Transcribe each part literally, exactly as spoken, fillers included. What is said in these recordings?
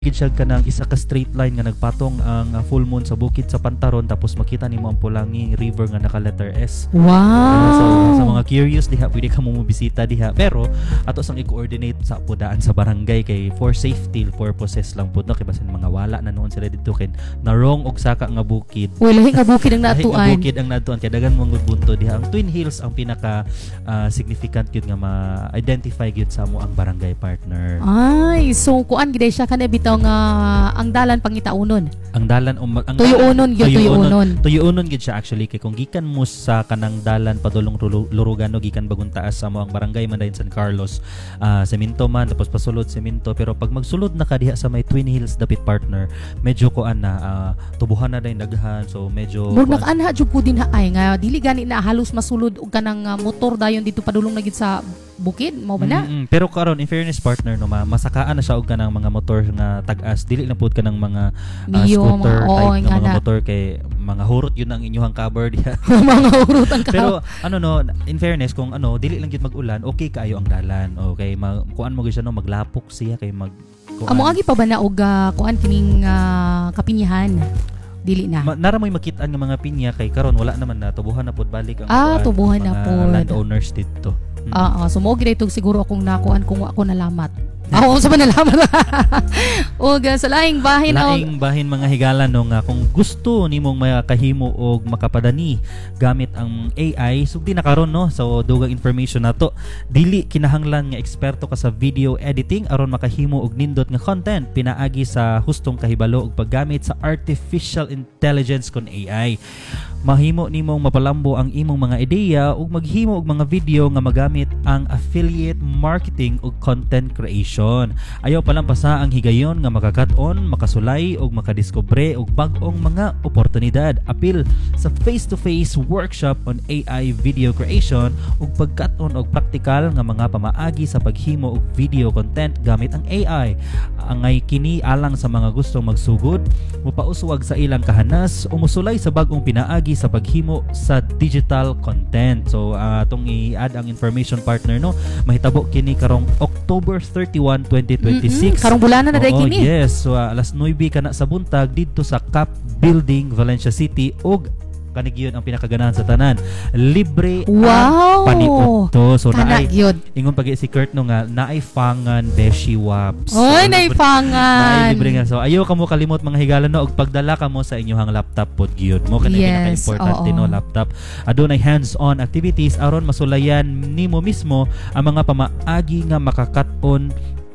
gid siya kanang isa ka straight line nga nagpatong ang uh, full moon sa bukid sa Pantaron tapos makita nimo ang pulanging river nga naka letter S. Wow. Uh, so sa mga curious diha pwede ka mo mobisita diha, pero ato sang i-coordinate sa pudaan sa barangay kay for safety purposes lang pud no kay basin mga wala na noon sila dito ken na wrong og saka nga bukid. Wala nga bukid ang natuan. Nga bukid ang natuan kay dagan mo bunto diha. Ang Twin Hills ang pinaka uh, significant gyud nga ma-identify gyud sa mo ang barangay partner. Ay, so kuan gid siya kana bitaw nga ang dalan pangitaunon. Ang dalan um, ang tuyuonon gyud tuyuonon. Tuyuonon gid siya actually kay kung gikan mo sa kanang dalan padulong Lurugan no gikan bagong taas sa mo ang barangay man dayon San Carlos, uh, semento man tapos pasulod semento, pero pag magsulod na ka diha sa may Twin Hills dapit partner, medyo kuan na uh, tubuhan na dayon daghan, so medyo murag nakanha jud pud din haay nga dili gani na halos masulod og kanang uh, motor dayon dito padulong na gid sa bukid mo ba na? Mm-hmm. Pero karon in fairness partner no ma masakaan na siya og kanang mga motor nga tag-as, dili na pud kanang mga uh, Mio, scooter mga, type oo, nga mga na. motor kay mga hurot yun ang inyong cover diha. Mga hurot ang cover. Pero ano no, in fairness kung ano dili lang gyud mag-ulan, okay kaayo ang dalan. Okay, mag, kuan mo gyud siya no maglapok siya kay mag amo agi pa ba na og uh, kuan kining uh, kapinyahan? Dili na. Ma- nara mo'y makitaan nga mga pinya kay karon wala naman na tubuhan na pud balik ang ah, kuan, tubuhan na pud landowners dito. Mm-hmm. Ah, uh, so mo gid itong siguro akong nakuan kung ako nalamat. Ako sa manalamat. Og sa laing bahin laing bahin mga higala no nga kung gusto nimong makahimo og makapadani gamit ang A I sugdi na karon no, so dugang information nato dili kinahanglan nga eksperto ka sa video editing aron makahimo og nindot nga content pinaagi sa hustong kahibalo og paggamit sa artificial intelligence kon A I. Mahimo nimong mapalambo ang imong mga ideya ug maghimo og mga video nga magamit ang affiliate marketing ug content creation. Ayaw pa lang pasa ang higayon nga makakat-on, makasulay ug makadiskubre og bag-ong mga oportunidad. Apil sa face-to-face workshop on A I video creation ug pagkat-on og praktikal nga mga pamaagi sa paghimo og video content gamit ang A I. Angay kini alang sa mga gustong magsugod, mopauswag sa ilang kahanas o mosulay sa bag-ong pinaagi sa paghimo sa digital content. So uh, itong i-add ang information partner no, mahitabo kini karong October thirty-first, twenty twenty-six. Mm-hmm. Karong bulana na day kini. Yes, so uh, alas nine kana sa buntag didto sa Cap Building, Valencia City ug kanig yun ang pinakaganahan sa tanan. Libre wow. ang paniudto. So naay yun. Ingon pagi si Kurt no nga naay fangan beshi waps. Oy, so, naay fangan. Naay libre nga. So ayo kamo kalimot mga higala no og pagdala kamo sa inyong laptop pod gyud. Mo kanay yes, pinaka-importante no laptop. Adunay hands-on activities aron masulayan nimo mismo ang mga pamaagi nga makakat-on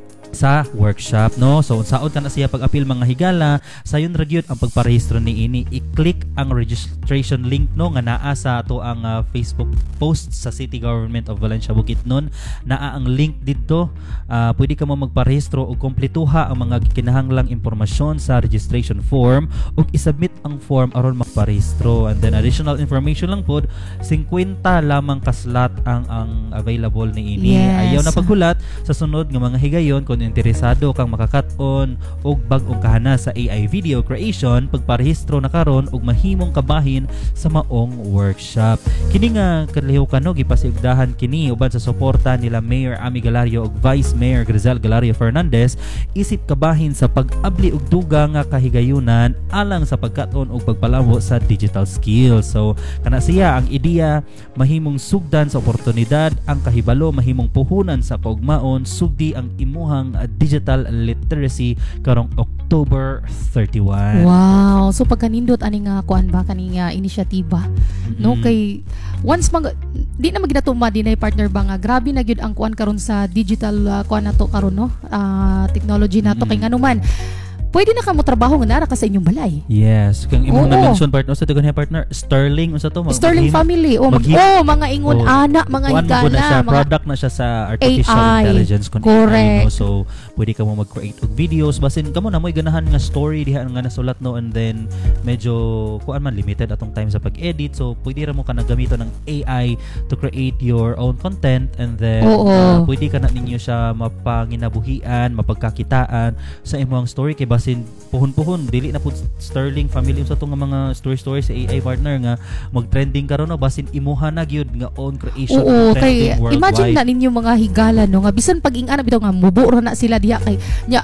sa workshop no. So unsaon ka na siya pag-apil mga higala, sayon ra gyud ang pagparehistro ni ini. I-click ang registration link no nga naa sa ato ang uh, Facebook post sa City Government of Valencia Bukidnon. Naa ang link didto. Uh, pwede ka mo magparehistro ug kompletuha ang mga kinahanglang impormasyon sa registration form ug isubmit ang form aron magparehistro. And then additional information lang pod, fifty lamang ka slot ang ang available ni ini. Yes. Ayaw na paghulat sa sunod nga mga higayon kung interesado kang makakat-on og bag-ong kahana sa A I video creation, pagparehistro na karon og mahimong kabahin sa maong workshop. Kini nga kalihok no gipasigdahan kini uban sa suporta nila Mayor Ami Galario ug Vice Mayor Grizel Galario Fernandez, isip kabahin sa pag-abli og dugang nga kahigayunan alang sa pagkat-on og pagpalamo sa digital skills. So kana siya ang ideya mahimong sugdan sa oportunidad, ang kahibalo mahimong puhunan sa kaugmaon, sugdi ang imuhang digital literacy karong October thirty-first. Wow, so pagkanindot ani nga kuan ba kani nga inisyatiba mm-hmm. no kay once mag di na maginatuma dinay partner ba nga grabe na gyud ang kuan karon sa digital uh, kuan nato karon no uh, technology nato mm-hmm. kay nganuman pwede na ka mo trabaho nga nara ka sa inyong balay. Yes. Kung imong na-mention partner sa tugon partner, Sterling unsa to? Mag- Sterling mag- family. O, mag- oh, mga ingon oh, ana, mga higala. Na siya, mga product na siya sa artificial A I. Intelligence. Correct. A I, no? So, pwede ka mo mag-create og videos. Basin ka mo na mo'y ganahan nga story diha nga nasulat no, and then medyo kuan man limited atong time sa pag-edit. So, pwede ra mo ka nagamito ng A I to create your own content, and then oh, oh. Uh, pwede ka na ninyo siya mapanginabuhian, mapagkakitaan sa imong story kay basin puhon-puhon dili na pud Sterling family sa to nga mga story story sa A I partner nga mag-trending karon no basin imuha na gyud nga own creation. Oo, kay imagine na ninyo mga higala no nga bisan pag ing-ana bitaw nga mubo ra na sila diha kay nya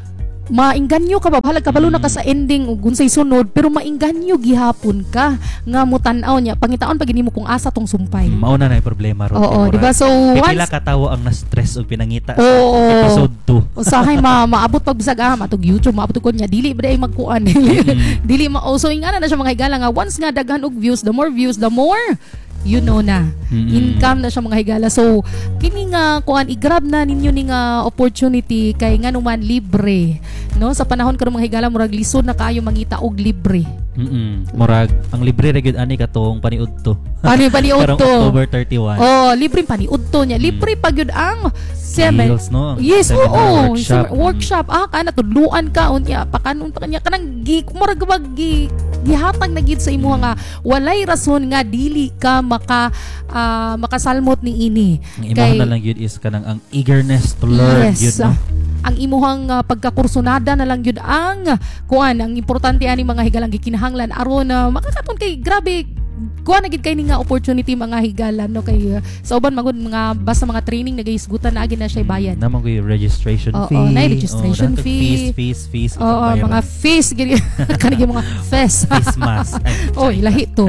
maingganyo ka ba bahalag kabalo na ka sa ending ug unsay sunod pero maingganyo gihapon ka nga mo tan-aw niya pangitaon pag mo kung asa tong sumpay. Mao na na yung problema ron. Oo, di ba? So pila once ka tawo ang na-stress og pinangita Oo. sa episode two. usahay ma maabot pag bisag ah matog YouTube maabot ko niya dili ba day magkuan dili ma oh, so ingana na siya mga higala nga once nga daghan og views, the more views the more you know na Mm-mm. income na siya mga higala. So kini nga kuan i-grab na ninyo ni nga opportunity kay nganuman libre no sa panahon karon mga higala murag lisod na kaayo mangita og libre. Mm. Murag ang libre ra gyud ani katong paniudto. Ano yung paniudto? Karong October thirty-one. Oh, libre paniudto niya. Libre pa gyud ang semen. Skills, no? Yes, Seminar, oo. workshop. Sem- workshop. Ah, kana tudluan ka unya pakanon pa kanya kanang gi murag bag gi gihatag na gid sa imo nga walay rason nga dili ka maka ah, makasalmot ni ini. Ang imahan na lang yun is kanang ang eagerness to learn Yes. yun, no? Ang imuhang uh, pagkakursunada na lang yun ang kuan ang importante ani mga higalang gikinahanglan aron na uh, makakaton kay grabe kuan na gid kay ni nga opportunity mga higalan no kay uh, sa uban magud mga basta mga training nagaisgutan na agi na siya bayad. Naman ko yung registration Oo, fee. na registration Oo, fee. Fees, fees, fees. Oo, mga fees gid kanang mga fees. Face mask. Ay, Oy, lahi to.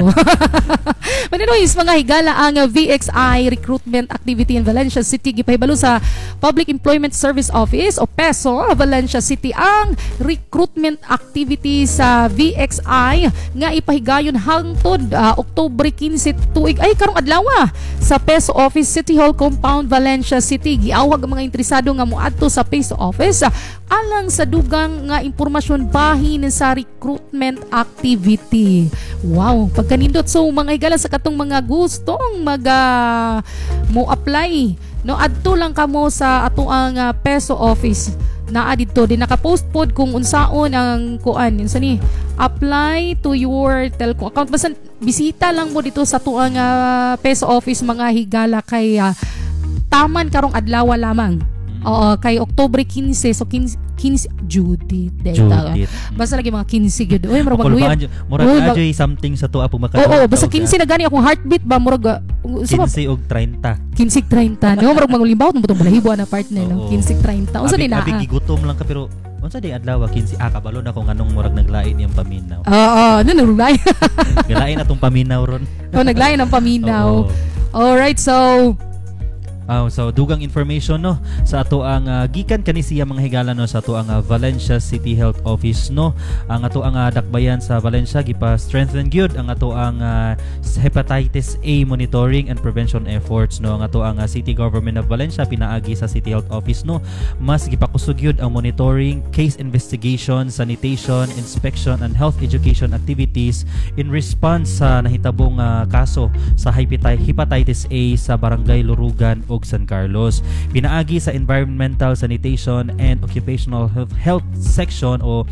But anyways, mga higala ang uh, V X I recruitment activity in Valencia City gipahibalo sa Public Employment Service Office o PESO Valencia City ang recruitment activity sa V X I nga ipahigayon hangtod uh, Oktubre quince tuig ay karong adlaw sa PESO Office City Hall Compound Valencia City. Giawhag ang mga interesado nga moadto sa PESO Office uh, alang sa dugang nga impormasyon bahin sa recruitment activity. Wow, pagkanindot so mga higala sa katong mga gustong mag uh, mo apply no adto lang kamo sa ato ang uh, PESO Office naa dito din naka-post pod kung unsaon ang kuan yun sa ni apply to your telco account basta bisita lang mo dito sa tuang uh, PESO Office mga higala kay uh, taman karong adlaw lamang. Oo, kay Oktubre quince so quince, quince Judith. Judith. Basta lagi mga quince gyud. Oy, murag Murag maguyab. murag Uy, ba- adyoy something sa tuwa pag Oo, basta quince na gani akong heartbeat ba murag uh, sa quince og thirty. quince thirty no murag mangulimbaw tong butong balahibo na partner no Oo. quince thirty unsa Abi- din na abi gigutom lang ka pero unsa di adlaw quince ah kabalo na kung anong murag naglain yung paminaw. oo no naglay Galain atong paminaw ron. oh naglain ang paminaw. Oo. All right, so Oh, so dugang information no sa ato ang uh, gikan kani siya mga higala no sa ato ang uh, Valencia City Health Office no ang ato ang uh, dakbayan sa Valencia gipa strengthen gyud ang ato ang uh, hepatitis A monitoring and prevention efforts no ang ato ang uh, City Government of Valencia pinaagi sa City Health Office no mas gipakusog gyud ang monitoring, case investigation, sanitation, inspection and health education activities in response sa nahitabong uh, kaso sa hepatitis A sa Barangay Lurugan ug San Carlos. Pinaagi sa Environmental Sanitation and Occupational Health, Health Section o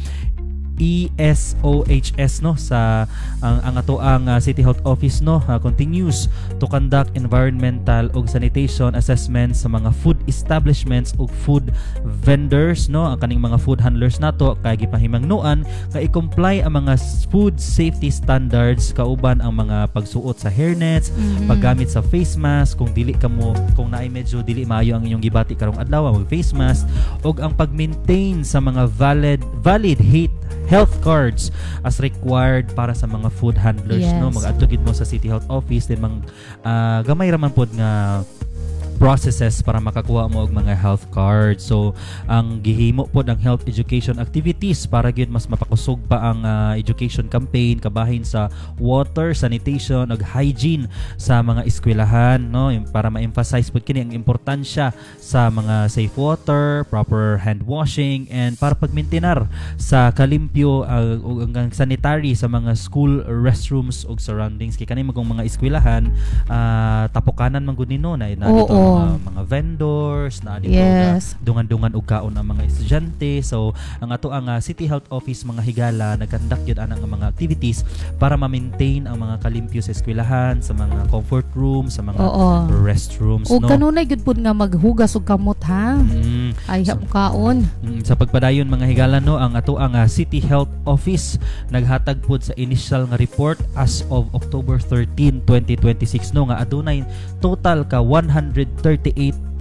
E S O H S no sa ang ang ato ang uh, City Health Office no uh, continues to conduct environmental ug sanitation assessments sa mga food establishments ug food vendors no ang kaning mga food handlers nato kay gipahimangnuan kay i-comply ang mga food safety standards kauban ang mga pagsuot sa hairnets, mm-hmm. paggamit sa face mask kung dili kamo kung naay medyo dili maayo ang inyong gibati karong adlaw mag face mask ug ang pag-maintain sa mga valid valid heat health cards as required para sa mga food handlers. Yes. No mag-adto gid mo sa City Health Office din mang uh, gamay ra man pod nga processes para makakuha mo og mga health cards. So ang gihimo pod ang health education activities para gyud mas mapakusog pa ang uh, education campaign kabahin sa water, sanitation ug hygiene sa mga eskwelahan no para ma-emphasize pod kini ang importansya sa mga safe water, proper hand washing and para pagmaintenar sa kalimpyo uh, ug ang sanitary sa mga school restrooms ug surroundings kay kani magong mga eskwelahan uh, tapukanan man gud nino na na dito Oo. mga, mga vendors na dito Yes. dungan-dungan ug kaon ang mga estudyante. So ang ato ang uh, City Health Office mga higala nag-conduct yun anang mga activities para ma-maintain ang mga kalimpyo sa eskwelahan, sa mga comfort rooms, sa mga Oo. restrooms ug no. kanunay gud pud nga maghugas og kamot ha. Mm, Ay So- so, kaon. Mm, sa pagpadayon mga higala no ang ato ang uh, City Health Office naghatag pud sa initial nga report as of October thirteenth, twenty twenty-six no nga adunay total ka one hundred thirty-eight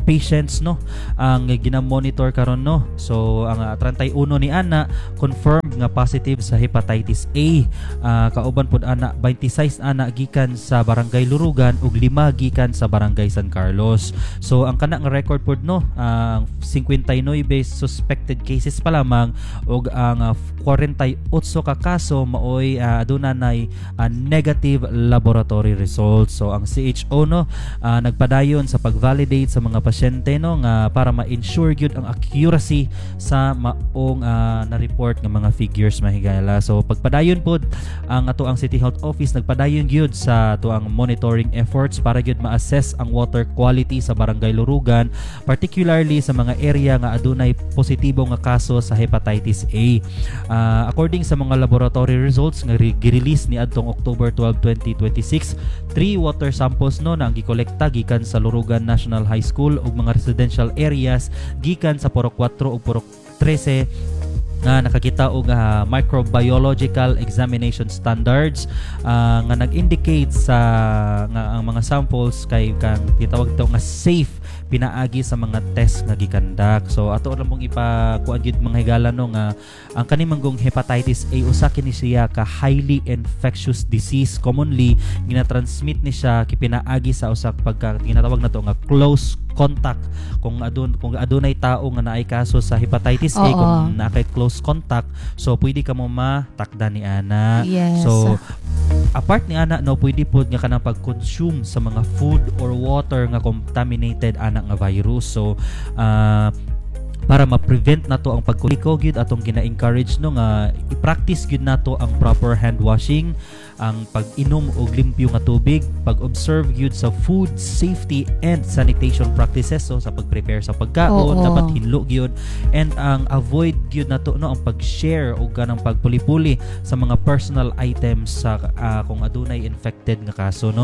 patients no ang ginamonitor karon no. So ang uh, thirty-one ni ana confirmed nga positive sa hepatitis A. Uh, kauban pod ana twenty-six ana gikan sa barangay Lurugan ug lima gikan sa barangay San Carlos. So ang kana nga record pod no ang uh, fifty-nine suspected cases pa lamang ug ang uh, forty-eight ka kaso maoy uh, aduna nay uh, negative laboratory results. So ang C H O no uh, nagpadayon sa pag-validate sa mga pasyente no nga para ma-ensure gyud ang accuracy sa maong uh, na-report nga mga figures mahigala. So pagpadayon pod ang ato ang City Health Office nagpadayon gyud sa ato ang monitoring efforts para gyud ma-assess ang water quality sa barangay Lurugan, particularly sa mga area nga adunay positibo nga kaso sa hepatitis A. Uh, according sa mga laboratory results nga gi-release ni adtong October twelfth, twenty twenty-six, three water samples no na ang gikolekta gikan sa Lurugan National High School ug mga residential areas gikan sa Purok four ug Purok thirteen nga nakakita og uh, microbiological examination standards uh, nga nag-indicate sa nga ang mga samples kay kang titawag ito nga safe pinaagi sa mga test nga gikandak. So ato lang mong ipakuan gyud mga higala no nga ang kanimanggong hepatitis A usa kini siya ka highly infectious disease. Commonly gina-transmit ni siya kipinaagi sa usa pagka ginatawag nato nga close contact. Kung adun kung adunay tao nga naay kaso sa hepatitis A, Oo. kung naay close contact, so pwede ka mo matakda ni ana. Yes. So apart ni ana no pwede pod nga kanang pag-consume sa mga food or water nga contaminated ana nga virus. So uh, para ma-prevent nato ang pagkuliko gyud atong gina-encourage no nga i-practice gyud nato ang proper hand washing, ang pag-inom og limpyo nga tubig, pag-observe gyud sa food safety and sanitation practices. So sa pag-prepare sa pagkaon Oo. dapat hinlo gyud, and ang avoid gyud nato no ang pag-share og kanang pagpuli-puli sa mga personal items sa uh, kung adunay infected nga kaso no.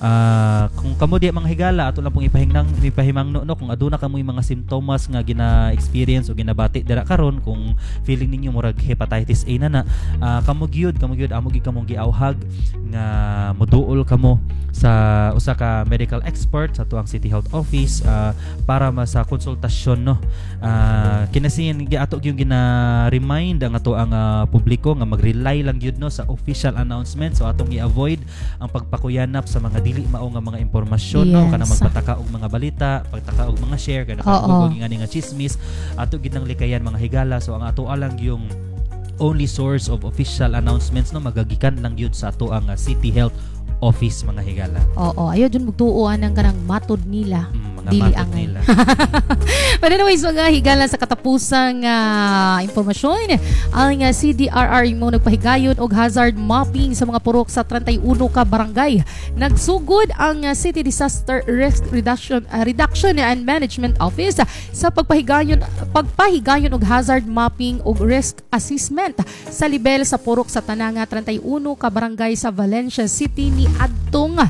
Uh, kung kamo di mga higala ato lang pong ipahingnang ipahimangno no kung aduna kamoy mga simptomas nga gina experience o ginabati dira karon, kung feeling ninyo murag hepatitis A na na, uh, kamo gyud kamo gyud amo gyud kamong giawhag nga moduol kamo sa usa ka medical expert sa tuang City Health Office uh, para ma sa konsultasyon no. Uh, kinasiyan gi ato gyud gina-remind ang ato ang uh, publiko nga mag-rely lang gyud no sa official announcement. So atong i-avoid ang pagpakuyanap sa mga dili mao nga mga impormasyon no, Yes. kana magpataka og mga balita, pagtaka og mga share kana Oo. pag-google nga nga chismis ato gid nang likayan mga higala. So ang ato alang yung only source of official announcements no magagikan lang yun sa ato ang uh, City Health Office mga higala. Oo, ayo dun magtuuan ang kanang matod nila. Mm, mga Dili matod angay. nila. But anyways, mga higala sa katapusang uh, informasyon, ang uh, C D R R mo nagpahigayon og hazard mapping sa mga purok sa thirty-one ka barangay. Nagsugod ang uh, City Disaster Risk Reduction uh, Reduction and Management Office sa pagpahigayon pagpahigayon og hazard mapping og risk assessment sa level sa purok sa tanang thirty-one ka barangay sa Valencia City ni adtong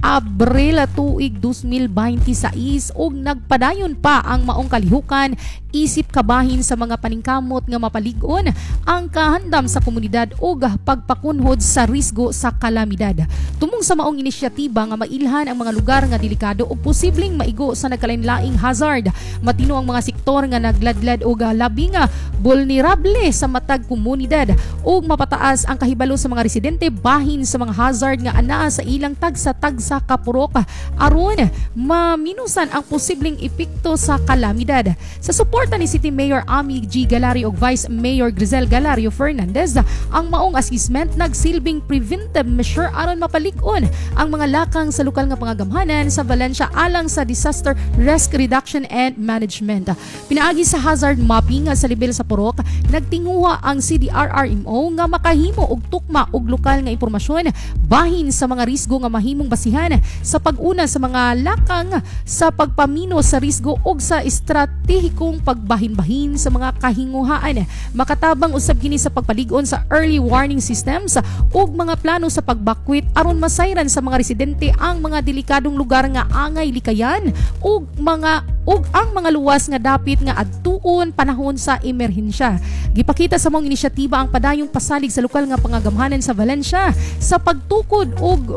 Abril tuig twenty twenty-six ug nagpadayon pa ang maong kalihukan isip kabahin sa mga paningkamot nga mapalig-on ang kahandam sa komunidad ug pagpakunhod sa risgo sa kalamidad. Tumong sa maong inisyatiba nga mailhan ang mga lugar nga delikado o posibleng maigo sa nagkalain-laing hazard. Matino ang mga sektor nga nagladlad ug labing vulnerable sa matag komunidad ug mapataas ang kahibalo sa mga residente bahin sa mga hazard nga anaa sa ilang tagsa-tagsa ka purok aron maminusan ang posibleng epekto sa kalamidad. Sa suporta ni City Mayor Ami G. Galario ug Vice Mayor Grizel Galario Fernandez, ang maong assessment nagsilbing preventive measure aron mapalig-on ang mga lakang sa lokal nga pangagamhanan sa Valencia alang sa disaster risk reduction and management. Pinaagi sa hazard mapping sa level sa purok, nagtinguha ang C D R R M O nga makahimo og tukma og lokal nga impormasyon bahin sa mga risgo nga mahimong basihan sa pag-una sa mga lakang sa pagpamino sa risgo ug sa estratehikong pagbahin-bahin sa mga kahinguhaan. Makatabang usab kini sa pagpalig-on sa early warning systems ug mga plano sa pagbakwit aron masayran sa mga residente ang mga delikadong lugar nga angay likayan ug mga ug ang mga luwas nga dapit nga adtuon panahon sa emerhensya. Gipakita sa mong inisyatiba ang padayong pasalig sa lokal nga pangagamhanan sa Valencia sa pagtukod og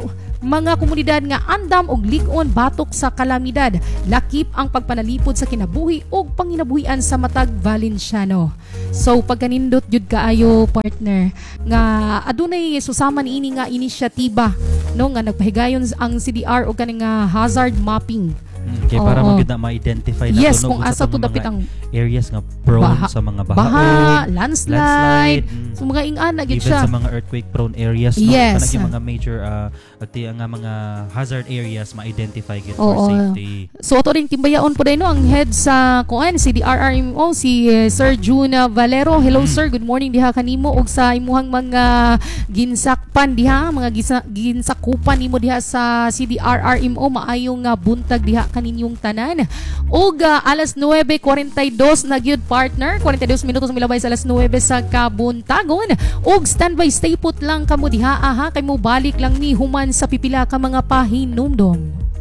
mga komunidad nga andam og lig-on batok sa kalamidad. Lakip ang pagpanalipod sa kinabuhi ug panginabuhian sa matag Valenciano. So pagkanindot jud kaayo partner nga adunay susama niini nga inisyatiba no nga nagpahigayon ang C D R og kaning nga hazard mapping. Mm, kaya para Oo. magud na ma-identify na Yes, to, no, kung kung asa sa to mga dapit ang areas nga prone baha- sa mga baha, baha, landslide, mm, so mga ingana gid even siya. sa mga earthquake prone areas, no? Yes. Kanang yung mga major uh, ati ang nga mga hazard areas ma-identify gid Oo. for safety. So ato rin timbayaon po no ang head sa kuan si D R R M O si eh, Sir June Valero. Hello Mm. sir, good morning diha kanimo og sa imuhang mga ginsakpan diha, mga gisa, ginsakupan nimo diha sa C D R R M O. Maayong nga buntag diha kaninyong tanan. Og uh, alas nuwebe kuwarenta y dos na gyud partner, kuwarenta y dos minutos milabay sa alas nuwebe sa kabuntagon. Og standby stay put lang kamo diha aha kay mo balik lang ni human sa pipila ka mga pahinumdom.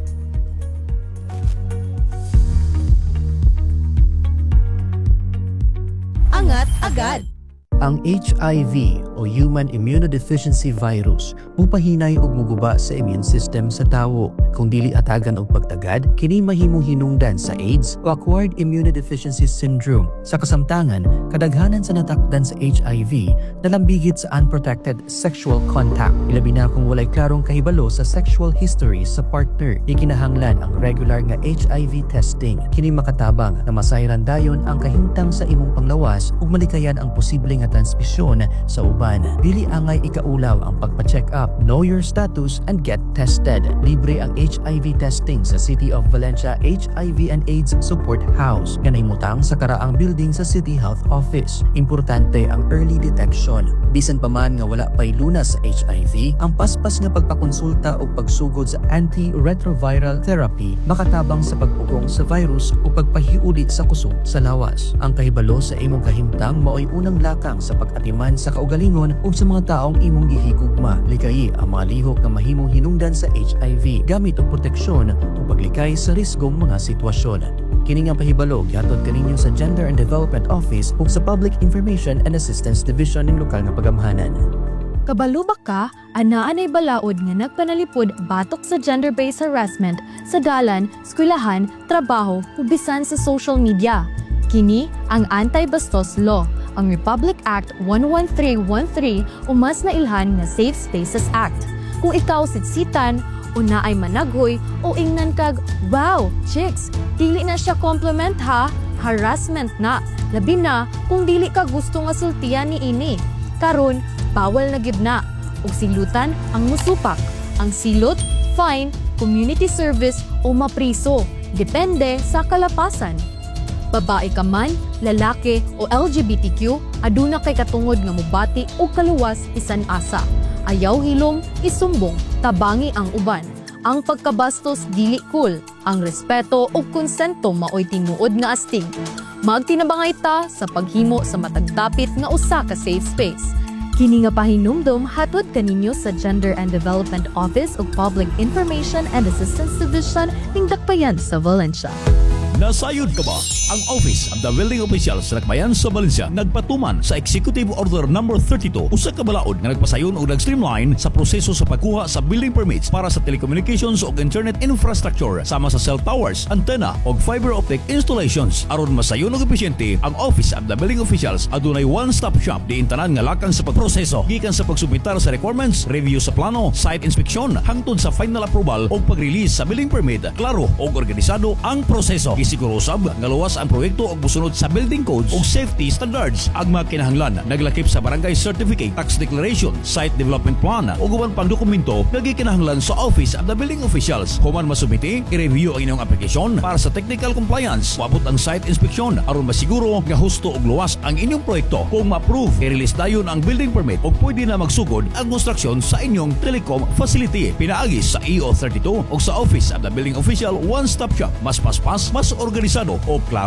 Angat agad. Ang H I V o Human Immunodeficiency Virus mupahinay og muguba sa immune system sa tawo. Kung dili atagan og pagtagad, kini mahimong hinungdan sa AIDS o Acquired Immunodeficiency Syndrome. Sa kasamtangan, kadaghanan sa natakdan sa H I V nalambigit sa unprotected sexual contact. Ilabi na kung walay klarong kahibalo sa sexual history sa partner. Ikinahanglan ang regular nga H I V testing. Kini makatabang na masayran dayon ang kahimtang sa imong panglawas ug malikayan ang posible nga transmisyon sa uban. Dili angay ikaulaw ang pagpa-check up, know your status and get tested. Libre ang H I V testing sa City of Valencia H I V and AIDS Support House nga nahimutang sa karaang building sa City Health Office. Importante ang early detection. Bisan pa man nga wala pay lunas sa H I V, ang paspas nga pagpakonsulta o pagsugod sa antiretroviral therapy makatabang sa pagpugong sa virus o pagpahiulit sa kusog sa lawas. Ang kahibalo sa imong kahimtang mao'y unang lakang sa pag-atiman sa kaugalingon o sa mga taong imong gihigugma. Likayi ang mga lihok nga mahimong hinungdan sa H I V gamit og proteksyon o paglikay sa risgong mga sitwasyon. Kini nga pahibalo gihatod kaninyo sa Gender and Development Office ug sa Public Information and Assistance Division ning lokal nga pagamhanan. Kabalubak ka, anaan ay balaod nga nagpanalipod batok sa gender-based harassment sa dalan, eskwelahan, trabaho, ug bisan sa social media. Kini ang Anti-Bastos Law, ang Republic Act one one three one three o mas nailhan nga Safe Spaces Act. Kung ikaw sitsitan o naay managhoy o ingnan kag, wow, chicks, dili na siya compliment ha, harassment na. Labi na kung dili ka gusto nga sultihan ni ini. Karon, bawal na gid na. Ug silutan ang musupak. Ang silot, fine, community service o mapriso. Depende sa kalapasan. Babae ka man, lalaki o L G B T Q, aduna kay katungod nga mubati o kaluwas isan asa. Ayaw hilom, isumbong, tabangi ang uban. Ang pagkabastos dili cool, ang respeto o konsento maoy tinuod nga astig. Magtinabangay ta sa paghimo sa matagtapit nga usa ka safe space. Kini nga pahinumdom hatod kaninyo sa Gender and Development Office ug Public Information and Assistance Division ning Dakbayan sa Valencia. Nasayod ka ba? Ang Office of the Building Officials sa Dakbayan sa Valencia nagpatuman sa Executive Order number thirty-two usa ka balaod nga nagpasayon og nag-streamline sa proseso sa pagkuha sa building permits para sa telecommunications ug internet infrastructure sama sa cell towers, antenna ug fiber optic installations. Aron masayon ug epesyente, ang Office of the Building Officials adunay one-stop shop diin tanan nga lakang sa pagproseso gikan sa pagsubitar sa requirements, review sa plano, site inspection hangtod sa final approval ug pag-release sa building permit. Klaro ug organisado ang proseso. Siguro usab nga luwas ang proyekto og musunod sa building codes ug safety standards. Ang mga kinahanglan naglakip sa barangay certificate, tax declaration, site development plan ug uban pang dokumento nga gikinahanglan sa Office of the Building Officials. Human masubmiti, i-review ang inyong aplikasyon para sa technical compliance. Paabot ang site inspection aron masiguro nga husto ug luwas ang inyong proyekto. Kung ma-approve, i-release dayon ang building permit ug pwede na magsugod ang konstruksyon sa inyong telecom facility. Pinaagi sa E O thirty-two ug sa Office of the Building Official one-stop shop. Mas paspas, mas organisado o klaro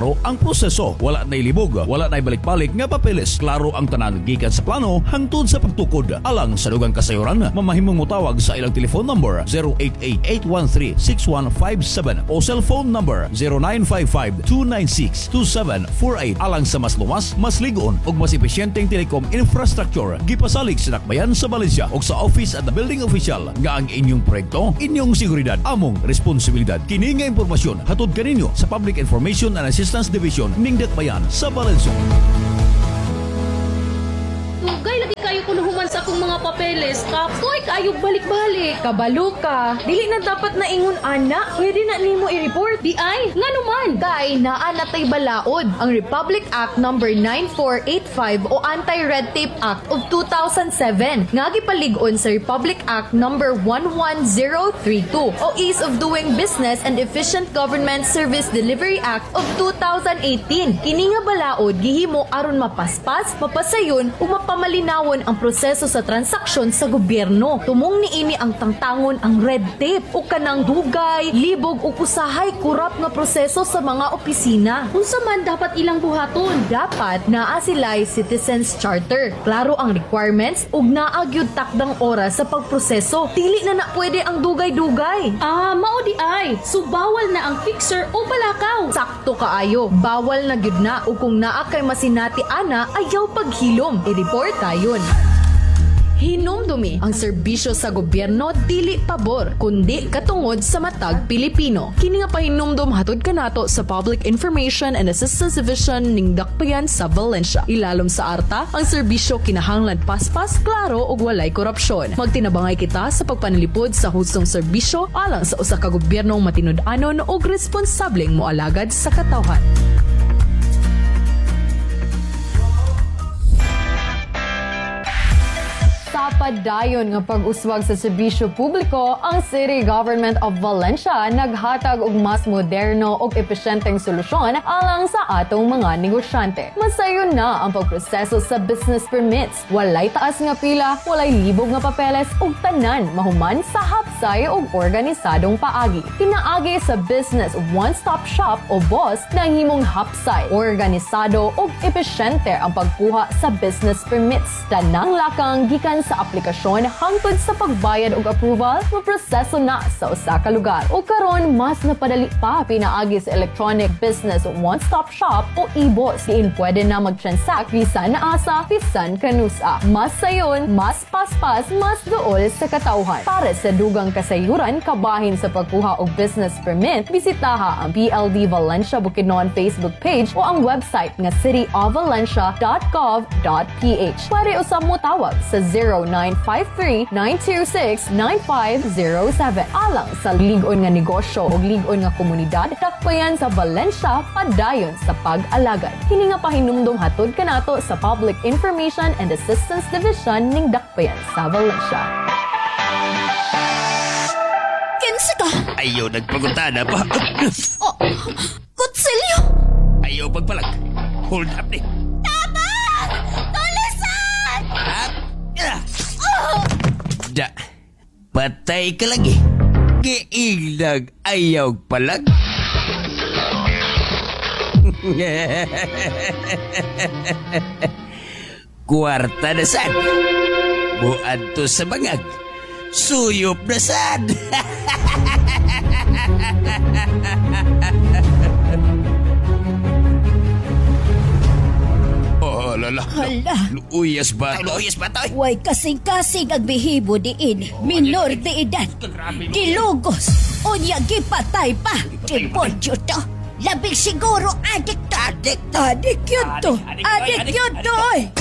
klaro ang proseso, wala na ilibog, wala na ibalik-balik nga papeles, klaro ang tanan gikan sa plano hangtod sa pagtukod. Alang sa dugang kasayuran, mamahimong mutawag sa ilang telephone number zero eight eight, eight one three, six one five seven o cellphone number zero nine five five, two nine six, two seven four eight. Alang sa mas luwas, mas ligon ug mas epesyenteng telecom infrastructure, gipasalig sa Dakbayan sa Valencia o sa office at the building official nga ang inyong proyekto, inyong seguridad, among responsibilidad. Kini nga impormasyon hatod kaninyo sa Public Information and Assistance Division ning Dakbayan sa Valencia. Dugay lagi kayo kuluhuman sa akong mga papeles. Kapoy kayo balik-balik. Kabalo ka. Dili na dapat na ingon ana. Pwede na nimo i-report. Di ay, nga naman. Kay naa natay balaod ang Republic Act number nine four eight five o Anti-Red Tape Act of two thousand seven nga gipalig-on sa Republic Act number one one zero three two o Ease of Doing Business and Efficient Government Service Delivery Act of two thousand eighteen. Kini nga balaod gihimo aron mapaspas, mapasayon ug mapamalinawon ang proseso sa transaksyon sa gobyerno. Tumong niini ang tangtangon ang red tape o kanang dugay, libog ug usahay kurap nga proseso sa mga opisina. Unsa man dapat ilang buhaton? Dapat naa sila'y Citizens Charter. Klaro ang requirements ug naa gyud takdang oras sa pagproseso. Dili na na pwede ang dugay-dugay. Ah, mao di ay. So bawal na ang fixer o balakaw. Sakto kaayo. Bawal na gyud na ug kung naa kay masinati ana ayaw paghilom. I-report tayon. Hinumdumi ang serbisyo sa gobyerno dili pabor kundi katungod sa matag Pilipino. Kini nga pahinumdum hatod kanato sa Public Information and Assistance Division ning Dakbayan sa Valencia. Ilalom sa arta, ang serbisyo kinahanglan paspas, klaro ug walay korupsyon. Magtinabangay kita sa pagpanilipod sa hustong serbisyo alang sa usa ka gobyernong matinud-anon ug responsableng moalagad sa katawhan. Sa padayon nga pag-uswag sa serbisyo publiko, ang City Government of Valencia naghatag og mas moderno ug epesyenteng solusyon alang sa atong mga negosyante. Masayon na ang pagproseso sa business permits. Walay taas nga pila, walay libog nga papeles ug tanan mahuman sa hapsay ug organisadong paagi. Pinaagi sa business one-stop shop o B O S nang himong hapsay, organisado ug epesyente ang pagkuha sa business permits. Tanang lakang gikan sa aplikasyon hangtod sa pagbayad ug approval, maproseso na sa usa ka lugar. O karon mas napadali pa pinaagi sa electronic business one-stop shop o e B O S. Diin pwede na mag-transact bisan na asa, bisan kanusa. Mas sayon, mas paspas, mas duol sa katawhan. Para sa dugang kasayuran kabahin sa pagkuha og business permit, bisitaha ang P L D Valencia Bukidnon Facebook page o ang website nga city of valencia dot gov dot p h. Pwede usab mo tawag sa zero nine five three, nine two six, nine five zero seven. Alang sa ligon nga negosyo o ligon nga komunidad, Dakbayan sa Valencia, padayon sa pag-alagad. Kini nga pahinumdum hatod kanato sa Public Information and Assistance Division ning Dakbayan sa Valencia. Kinsa ka? Ayaw nagpagunta na pa. Oh, kutsilyo! Ayaw pagpalag. Hold up ni. Tabang! Tulisan! At, ah. Oh! Da, patay ka lagi. Giilag ayaw palag. Kwarta na sad. Buad to sa bangag. Suyop na sad. Oh, lala. Hala. Luyas ba? Luyas ba tayo? Way kasing-kasing ang bihibo diin. Minor de edad. Gilugos. Unya gipatay pa. Demonyo to. Labing siguro adik to. Adik to. Adik yun to. Adik yun to.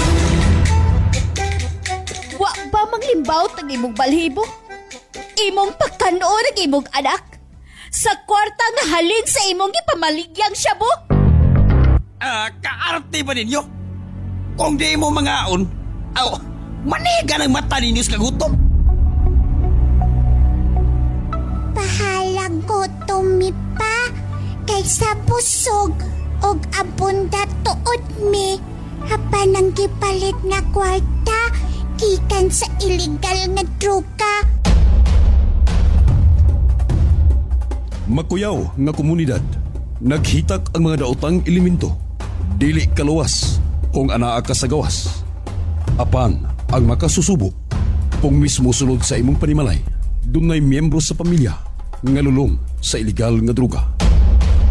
Wa ba manglimbaw tag imong balhibo? Imong pagkanoon ang imong anak? Sa kwarta nga halin sa imong ipamaligyang syabo? Ah, kaarte ba ninyo? Kung di mo mangaon, aw, maniga ng mata ninyo sa kagutom. Pahalang gutom mi pa, kaysa busog, og abunda tuod mi, hapan ang gipalit na kwarta, gikan sa illegal nga droga. Makuyaw nga komunidad, Naghitak ang mga daotang elemento. Dili kaluwas kung anaa ka sa gawas. Apan ang makasusubo kung mismo sulod sa imong panimalay, dunay miyembro sa pamilya nga lulong sa iligal nga druga.